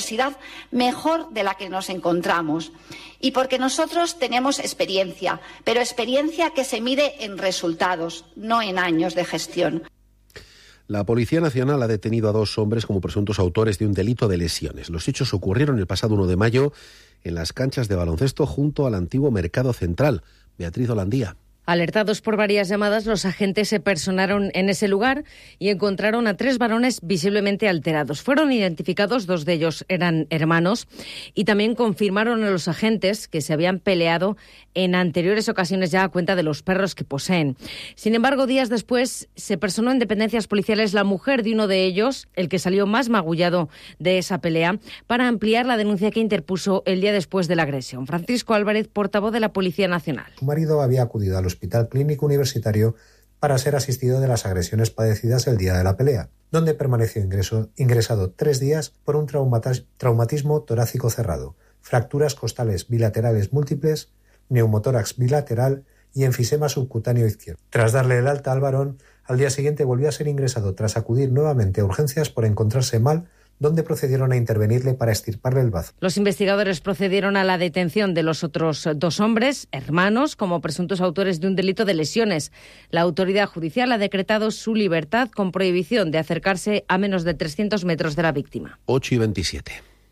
adversidad mejor de la que nos encontramos. Y porque nosotros tenemos experiencia, pero experiencia que se mide en resultados, no en años de gestión. La Policía Nacional ha detenido a 2 hombres como presuntos autores de un delito de lesiones. Los hechos ocurrieron el pasado 1 de mayo en las canchas de baloncesto junto al antiguo Mercado Central. Beatriz Holandía. Alertados por varias llamadas, los agentes se personaron en ese lugar y encontraron a 3 varones visiblemente alterados. Fueron identificados, 2 de ellos eran hermanos, y también confirmaron a los agentes que se habían peleado en anteriores ocasiones ya a cuenta de los perros que poseen. Sin embargo, días después se personó en dependencias policiales la mujer de uno de ellos, el que salió más magullado de esa pelea, para ampliar la denuncia que interpuso el día después de la agresión. Francisco Álvarez, portavoz de la Policía Nacional. Su marido había acudido al Hospital Clínico Universitario para ser asistido de las agresiones padecidas el día de la pelea, donde permaneció ingresado 3 días por un traumatismo torácico cerrado, fracturas costales bilaterales múltiples, neumotórax bilateral y enfisema subcutáneo izquierdo. Tras darle el alta al varón, al día siguiente volvió a ser ingresado tras acudir nuevamente a urgencias por encontrarse mal, donde procedieron a intervenirle para extirparle el bazo. Los investigadores procedieron a la detención de los otros 2 hombres, hermanos, como presuntos autores de un delito de lesiones. La autoridad judicial ha decretado su libertad con prohibición de acercarse a menos de 300 metros de la víctima. 8:27.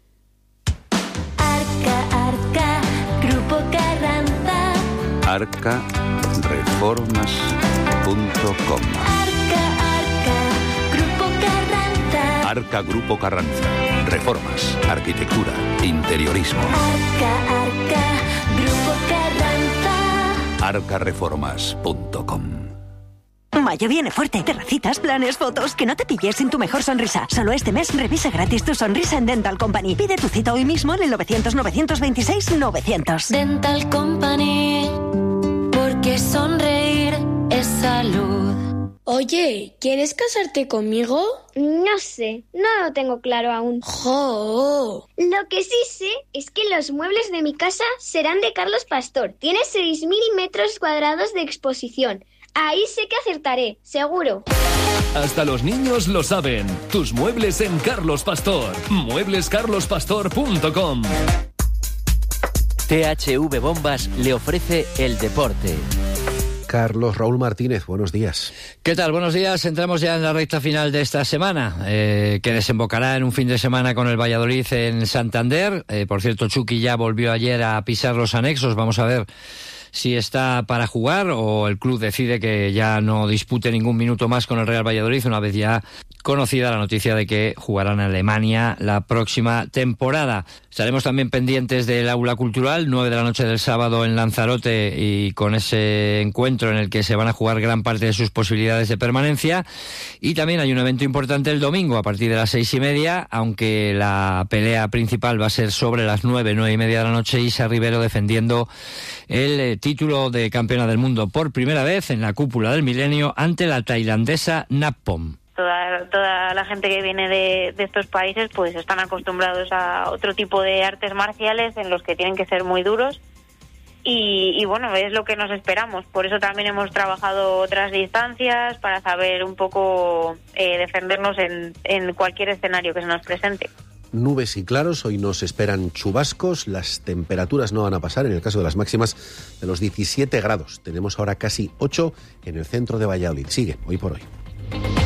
Arca, Grupo Carranza. arcareformas.com. Arca Grupo Carranza. Reformas, arquitectura, interiorismo. Arca, Grupo Carranza. arcareformas.com. Mayo viene fuerte. Terracitas, planes, fotos. Que no te pilles sin tu mejor sonrisa. Solo este mes revisa gratis tu sonrisa en Dental Company. Pide tu cita hoy mismo en el 900-926-900. Dental Company. Porque sonreír es salud. Oye, ¿quieres casarte conmigo? No sé, no lo tengo claro aún. ¡Jo! Lo que sí sé es que los muebles de mi casa serán de Carlos Pastor. Tiene 6.000 metros cuadrados de exposición. Ahí sé que acertaré, seguro. Hasta los niños lo saben. Tus muebles en Carlos Pastor. Mueblescarlospastor.com. THV Bombas le ofrece el deporte. Carlos Raúl Martínez, buenos días. ¿Qué tal? Buenos días. Entramos ya en la recta final de esta semana, que desembocará en un fin de semana con el Valladolid en Santander. Por cierto, Chucky ya volvió ayer a pisar los anexos. Vamos a ver si está para jugar o el club decide que ya no dispute ningún minuto más con el Real Valladolid, una vez ya conocida la noticia de que jugarán en Alemania la próxima temporada. Estaremos también pendientes del Aula Cultural, 9 de la noche del sábado en Lanzarote, y con ese encuentro en el que se van a jugar gran parte de sus posibilidades de permanencia. Y también hay un evento importante el domingo a partir de las 6:30, aunque la pelea principal va a ser sobre las 9:30 de la noche. Isa Rivero defendiendo el título de campeona del mundo por primera vez en la cúpula del milenio ante la tailandesa Nappom. Toda la gente que viene de estos países pues están acostumbrados a otro tipo de artes marciales en los que tienen que ser muy duros y bueno, es lo que nos esperamos. Por eso también hemos trabajado otras distancias para saber un poco defendernos en cualquier escenario que se nos presente. Nubes y claros, hoy nos esperan chubascos, las temperaturas no van a pasar, en el caso de las máximas, de los 17 grados. Tenemos ahora casi 8 en el centro de Valladolid. Sigue, hoy por hoy.